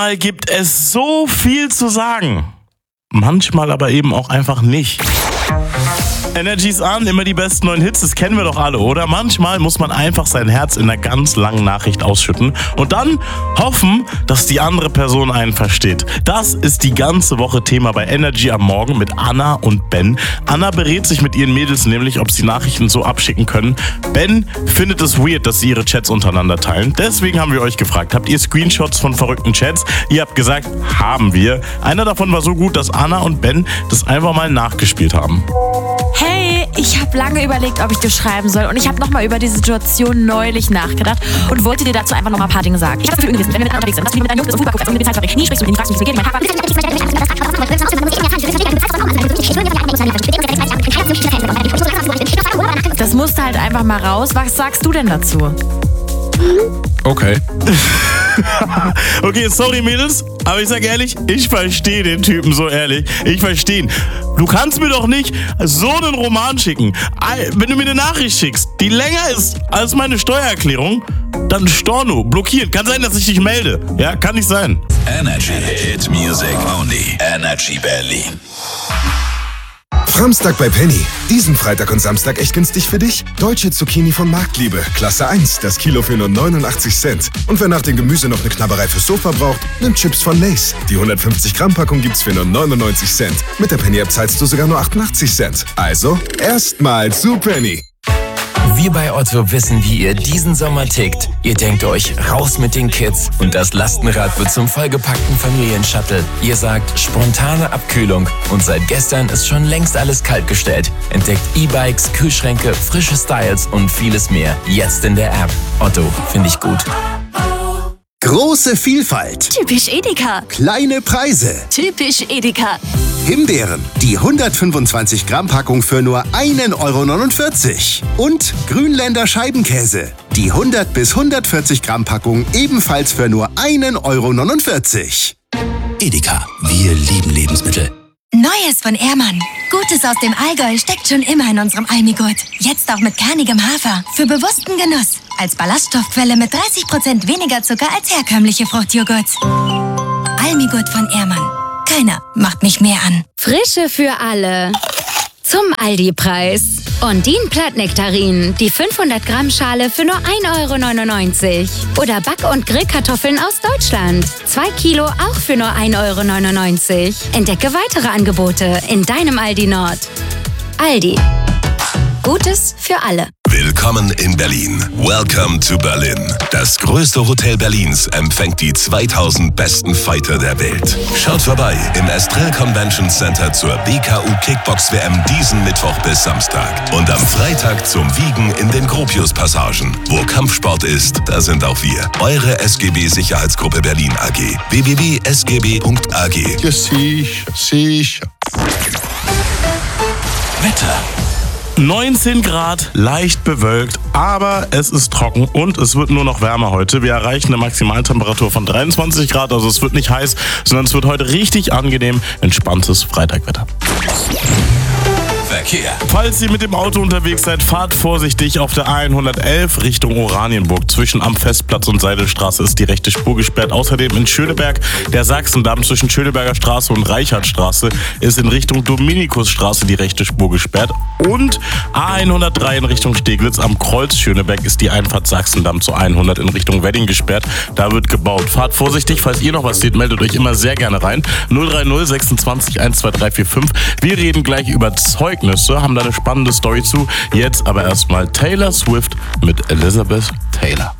Manchmal gibt es so viel zu sagen. Manchmal aber eben auch einfach nicht. Energy ist an, immer die besten neuen Hits, das kennen wir doch alle, oder? Manchmal muss man einfach sein Herz in einer ganz langen Nachricht ausschütten und dann hoffen, dass die andere Person einen versteht. Das ist die ganze Woche Thema bei Energy am Morgen mit Anna und Ben. Anna berät sich mit ihren Mädels nämlich, ob sie Nachrichten so abschicken können. Ben findet es weird, dass sie ihre Chats untereinander teilen. Deswegen haben wir euch gefragt, habt ihr Screenshots von verrückten Chats? Ihr habt gesagt, haben wir. Einer davon war so gut, dass Anna und Ben das einfach mal nachgespielt haben. Hey, ich habe lange überlegt, ob ich dir schreiben soll und ich habe nochmal über die Situation neulich nachgedacht und wollte dir dazu einfach nochmal ein paar Dinge sagen. Ich habe das Gefühl, wenn wir miteinander unterwegs sind, dass du mit deinen Jungs und Fußball guckst, als du mit den Zeit nie sprichst und nie fragst, wie es mir geht, mein Papa. Das musste halt einfach mal raus. Was sagst du denn dazu? Okay. Okay, sorry Mädels, aber ich sag ehrlich, ich verstehe den Typen so ehrlich. Ich verstehe ihn. Du kannst mir doch nicht so einen Roman schicken. Wenn du mir eine Nachricht schickst, die länger ist als meine Steuererklärung, dann Storno, blockieren. Kann sein, dass ich dich melde. Ja, kann nicht sein. Energy Hit Music Only. Energy Berlin. Samstag bei Penny. Diesen Freitag und Samstag echt günstig für dich? Deutsche Zucchini von Marktliebe. Klasse 1, das Kilo für nur 89 Cent. Und wer nach dem Gemüse noch eine Knabberei fürs Sofa braucht, nimmt Chips von Lay's. Die 150 Gramm Packung gibt's für nur 99 Cent. Mit der Penny-App zahlst du sogar nur 88 Cent. Also, erstmal zu Penny. Wir bei Otto wissen, wie ihr diesen Sommer tickt. Ihr denkt euch, raus mit den Kids und das Lastenrad wird zum vollgepackten Familienshuttle. Ihr sagt, spontane Abkühlung und seit gestern ist schon längst alles kaltgestellt. Entdeckt E-Bikes, Kühlschränke, frische Styles und vieles mehr. Jetzt in der App. Otto, finde ich gut. Große Vielfalt. Typisch Edeka. Kleine Preise. Typisch Edeka. Himbeeren. Die 125 Gramm Packung für nur 1,49 €. Und Grünländer Scheibenkäse. Die 100 bis 140 Gramm Packung ebenfalls für nur 1,49 €. Edeka, wir lieben Lebensmittel. Neues von Ehrmann. Gutes aus dem Allgäu steckt schon immer in unserem Almigurt. Jetzt auch mit kernigem Hafer. Für bewussten Genuss. Als Ballaststoffquelle mit 30% weniger Zucker als herkömmliche Fruchtjoghurts. Almigurt von Ehrmann. Keiner macht mich mehr an. Frische für alle. Zum Aldi-Preis. Ondine Plattnektarinen, die 500 Gramm Schale für nur 1,99 €. Oder Back- und Grillkartoffeln aus Deutschland. 2 Kilo auch für nur 1,99 €. Entdecke weitere Angebote in deinem Aldi Nord. Aldi. Gutes für alle. Willkommen in Berlin. Welcome to Berlin. Das größte Hotel Berlins empfängt die 2000 besten Fighter der Welt. Schaut vorbei im Estrell Convention Center zur BKU Kickbox WM diesen Mittwoch bis Samstag. Und am Freitag zum Wiegen in den Gropius-Passagen. Wo Kampfsport ist, da sind auch wir. Eure SGB Sicherheitsgruppe Berlin AG. www.sgb.ag. Ja, sicher. Wetter. 19 Grad, leicht bewölkt, aber es ist trocken und es wird nur noch wärmer heute. Wir erreichen eine Maximaltemperatur von 23 Grad, also es wird nicht heiß, sondern es wird heute richtig angenehm, entspanntes Freitagwetter. Verkehr. Falls ihr mit dem Auto unterwegs seid, fahrt vorsichtig. Auf der A111 Richtung Oranienburg. Zwischen am Festplatz und Seidelstraße ist die rechte Spur gesperrt. Außerdem in Schöneberg der Sachsendamm zwischen Schöneberger Straße und Reichardtstraße ist in Richtung Dominikusstraße die rechte Spur gesperrt. Und A103 in Richtung Steglitz am Kreuz Schöneberg ist die Einfahrt Sachsendamm zu 100 in Richtung Wedding gesperrt. Da wird gebaut. Fahrt vorsichtig, falls ihr noch was seht, meldet euch immer sehr gerne rein. 030 26 12345. Wir reden gleich über Zeugnisse, haben da eine spannende Story zu. Jetzt aber erstmal Taylor Swift mit Elizabeth Taylor.